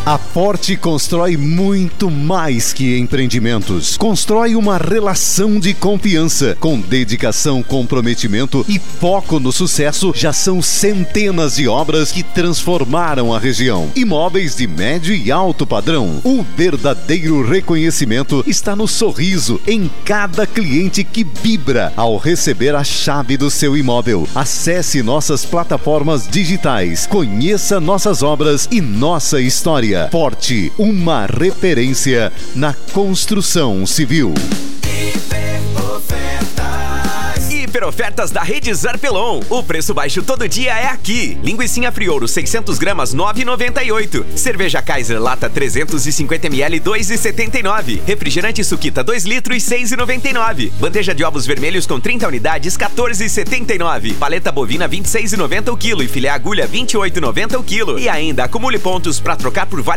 A Forte constrói muito mais que empreendimentos. Constrói uma relação de confiança. Com dedicação, comprometimento e foco no sucesso, já são centenas de obras que transformaram a região. Imóveis de médio e alto padrão. O verdadeiro reconhecimento está no sorriso em cada cliente que vibra ao receber a chave do seu imóvel. Acesse nossas plataformas digitais, conheça nossas obras e nossa história. Forte, uma referência na construção civil. Hiperofertas da Rede Zarpelon. O preço baixo todo dia é aqui. Linguicinha Friouro 600 gramas 9,98. Cerveja Kaiser lata 350 ml 2,79. Refrigerante Suquita 2 litros 6,99. Bandeja de ovos vermelhos com 30 unidades 14,79. Paleta bovina 26,90 o quilo e filé agulha 28,90 o quilo. E ainda acumule pontos para trocar por vale